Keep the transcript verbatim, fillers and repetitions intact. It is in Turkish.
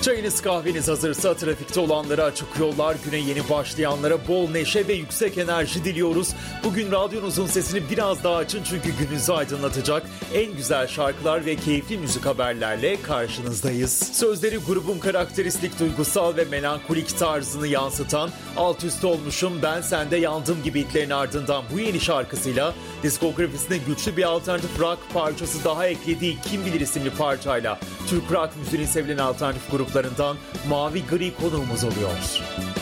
Çayınız kahveniz hazırsa trafikte olanlara açık yollar, güne yeni başlayanlara bol neşe ve yüksek enerji diliyoruz. Bugün radyonuzun sesini biraz daha açın çünkü gününüzü aydınlatacak en güzel şarkılar ve keyifli müzik haberlerle karşınızdayız. Sözleri grubun karakteristik duygusal ve melankolik tarzını yansıtan Alt Üst Olmuşum Ben Sende Yandım gibi hitlerin ardından bu yeni şarkısıyla diskografisine güçlü bir alternatif rock parçası daha eklediği Kim Bilir isimli parçayla Türk rock müziğinin sevilen alternatif gruplarından Mavi Gri konuğumuz oluyor.